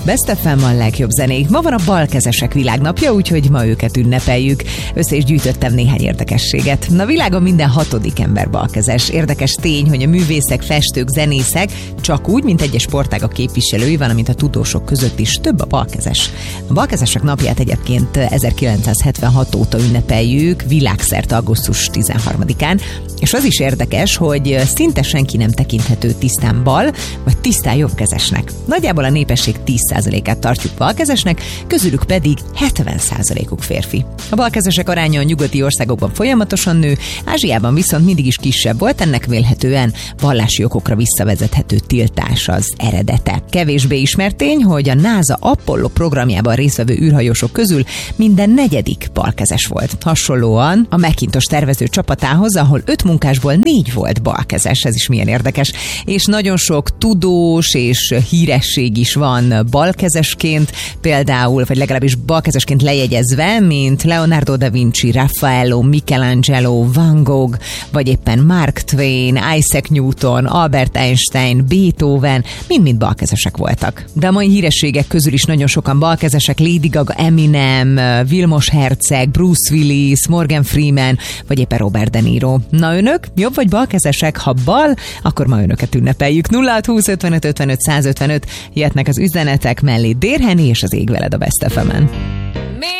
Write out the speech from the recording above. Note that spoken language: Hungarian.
Best FM a legjobb zenék. Ma van a balkezesek világnapja, úgyhogy ma őket ünnepeljük. Össze is gyűjtöttem néhány érdekességet. A világon minden 6. ember balkezes. Érdekes tény, hogy a művészek, festők, zenészek csak úgy, mint egyes sportágak képviselői, valamint a tudósok között is több a balkezes. A balkezesek napját egyébként 1976 óta ünnepeljük, világszerte augusztus 13-án, és az is érdekes, hogy szinte senki nem tekinthető tisztán bal, vagy tisztán jobbkezesnek. Nagyjából a népesség 10%-át tartjuk balkezesnek, közülük pedig 70%-uk férfi. A balkezesek aránya a nyugati országokban folyamatosan nő, Ázsiában viszont mindig is kisebb volt, ennek vélhetően vallási okokra visszavezethető tiltás az eredete. Kevésbé ismert tény, hogy a NASA Apollo programjában résztvevő űrhajósok közül minden 4. balkezes volt. Hasonlóan a Macintosh tervező csapatához, ahol 5 munkásból 4 volt balkezes, ez is milyen érdekes, és nagyon sok tudós és híresség is van balkezesként, például, vagy legalábbis balkezesként lejegyezve, mint Leonardo da Vinci, Raffaello, Michelangelo, Van Gogh, vagy éppen Mark Twain, Isaac Newton, Albert Einstein, Beethoven, mind-mind balkezesek voltak. De a mai hírességek közül is nagyon sokan balkezesek, Lady Gaga, Eminem, Vilmos Herceg, Bruce Willis, Morgan Freeman, vagy éppen Robert De Niro. Na önök, jobb vagy balkezesek? Ha bal, akkor ma önöket ünnepeljük. 0620 55 55 155, jöhetnek az üzenetek mellé Dérheni és az Ég veled a Best FM-en.